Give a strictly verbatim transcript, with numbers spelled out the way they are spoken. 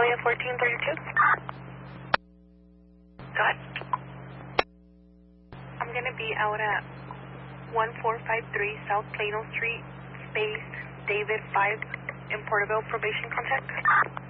Area fourteen thirty-two. Go ahead. I'm going to be out at one four five three South Plano Street, space David five in Porterville. Probation contact.